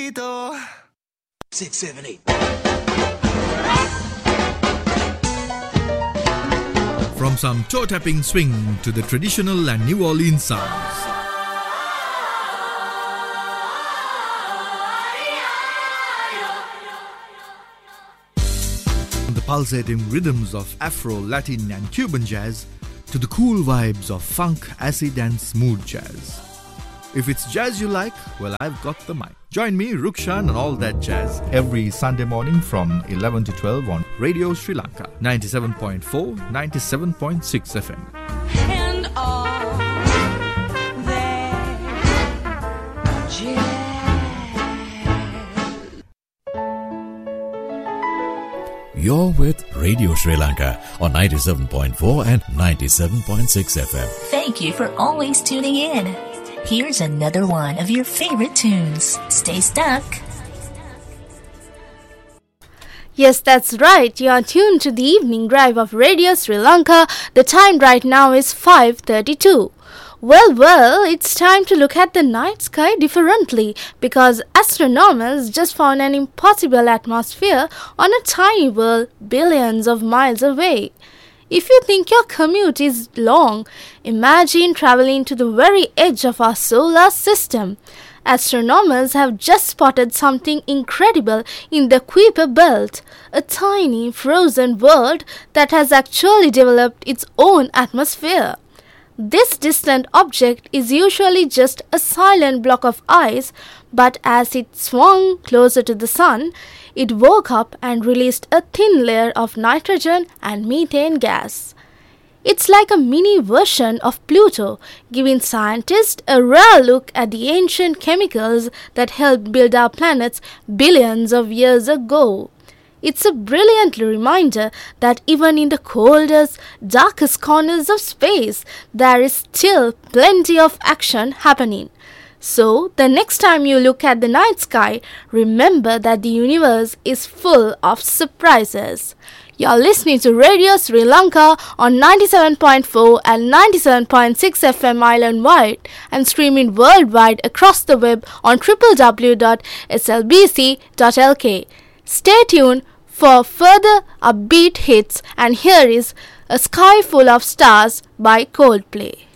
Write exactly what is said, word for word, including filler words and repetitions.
despacito. Six, seven, eight. From some toe-tapping swing to the traditional and New Orleans sounds. From the pulsating rhythms of Afro, Latin and Cuban jazz to the cool vibes of funk, acid and smooth jazz. If it's jazz you like, well, I've got the mic. Join me, Rukshan, and all that jazz every Sunday morning from eleven to twelve on Radio Sri Lanka, ninety-seven point four, ninety-seven point six F M. And all that jazz. You're with Radio Sri Lanka on ninety-seven point four and ninety-seven point six F M. Thank you for always tuning in. Here's another one of your favorite tunes. Stay stuck. Yes, that's right. You are tuned to the evening drive of Radio Sri Lanka. The time right now is five thirty-two. Well, well, it's time to look at the night sky differently because astronomers just found an impossible atmosphere on a tiny world billions of miles away. If you think your commute is long, imagine traveling to the very edge of our solar system. Astronomers have just spotted something incredible in the Kuiper Belt, a tiny frozen world that has actually developed its own atmosphere. This distant object is usually just a silent block of ice, but as it swung closer to the sun, it woke up and released a thin layer of nitrogen and methane gas. It's like a mini version of Pluto, giving scientists a rare look at the ancient chemicals that helped build our planets billions of years ago. It's a brilliant reminder that even in the coldest, darkest corners of space, there is still plenty of action happening. So, the next time you look at the night sky, remember that the universe is full of surprises. You're listening to Radio Sri Lanka on ninety-seven point four and ninety-seven point six F M island-wide and streaming worldwide across the web on w w w dot s l b c dot l k. Stay tuned for further upbeat hits, and here is A Sky Full of Stars by Coldplay.